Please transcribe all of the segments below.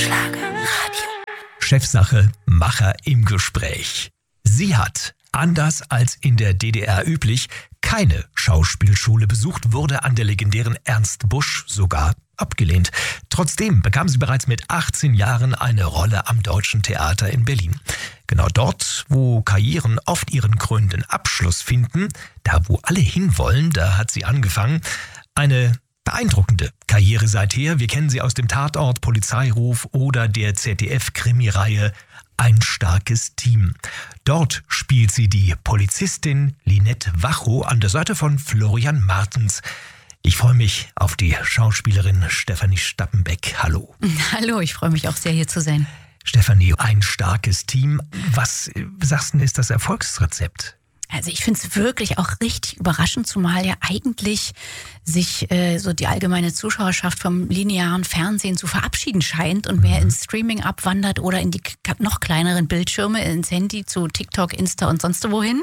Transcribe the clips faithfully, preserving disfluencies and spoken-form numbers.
Schlagerradio. Chefsache, Macher im Gespräch. Sie hat, anders als in der D D R üblich, keine Schauspielschule besucht, wurde an der legendären Ernst Busch sogar abgelehnt. Trotzdem bekam sie bereits mit achtzehn Jahren eine Rolle am Deutschen Theater in Berlin. Genau dort, wo Karrieren oft ihren krönenden Abschluss finden, da wo alle hinwollen, da hat sie angefangen. Eine beeindruckende Karriere seither. Wir kennen sie aus dem Tatort, Polizeiruf oder der Z D F-Krimireihe Ein starkes Team. Dort spielt sie die Polizistin Linette Wachow an der Seite von Florian Martens. Ich freue mich auf die Schauspielerin Stefanie Stappenbeck. Hallo. Hallo, ich freue mich auch sehr, hier zu sein. Stefanie, ein starkes Team. Was sagst du, ist das Erfolgsrezept? Also ich finde es wirklich auch richtig überraschend, zumal ja eigentlich sich äh, so die allgemeine Zuschauerschaft vom linearen Fernsehen zu verabschieden scheint und mehr ins Streaming abwandert oder in die noch kleineren Bildschirme, ins Handy, zu TikTok, Insta und sonst wohin.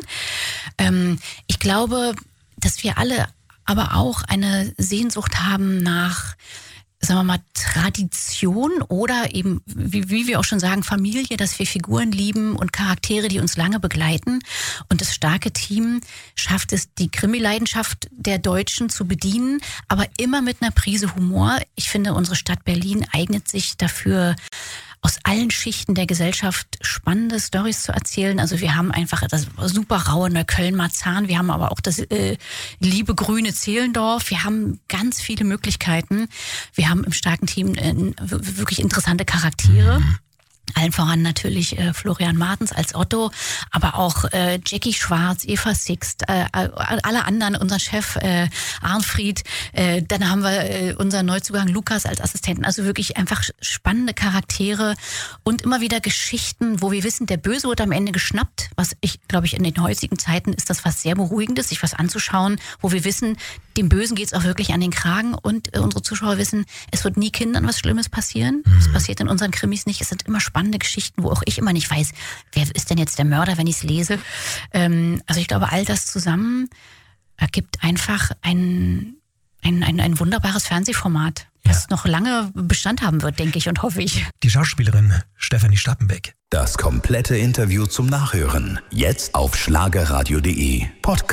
Ähm, ich glaube, dass wir alle aber auch eine Sehnsucht haben nach, sagen wir mal, Tradition oder eben, wie, wie wir auch schon sagen, Familie, dass wir Figuren lieben und Charaktere, die uns lange begleiten. Und das starke Team schafft es, die Krimi-Leidenschaft der Deutschen zu bedienen, aber immer mit einer Prise Humor. Ich finde, unsere Stadt Berlin eignet sich dafür, aus allen Schichten der Gesellschaft spannende Storys zu erzählen. Also wir haben einfach das super raue Neukölln-Marzahn, wir haben aber auch das äh, liebe grüne Zehlendorf, wir haben ganz viele Möglichkeiten. Wir haben im starken Team äh, wirklich interessante Charaktere. Mhm. Allen voran natürlich äh, Florian Martens als Otto, aber auch äh, Jackie Schwarz, Eva Sixt, äh, alle anderen, unser Chef äh, Arnfried, äh, dann haben wir äh, unseren Neuzugang Lukas als Assistenten. Also wirklich einfach spannende Charaktere und immer wieder Geschichten, wo wir wissen, der Böse wird am Ende geschnappt, was ich, glaube ich, in den heutigen Zeiten ist das was sehr Beruhigendes, sich was anzuschauen, wo wir wissen, dem Bösen geht's auch wirklich an den Kragen und äh, unsere Zuschauer wissen, es wird nie Kindern was Schlimmes passieren. Das passiert in unseren Krimis nicht. Es sind immer spannende Geschichten, wo auch ich immer nicht weiß, wer ist denn jetzt der Mörder, wenn ich es lese. Ähm, also ich glaube, all das zusammen ergibt einfach ein, ein, ein, ein wunderbares Fernsehformat, das ja noch lange Bestand haben wird, denke ich und hoffe ich. Die Schauspielerin Stefanie Stappenbeck. Das komplette Interview zum Nachhören. Jetzt auf schlagerradio punkt de Podcast.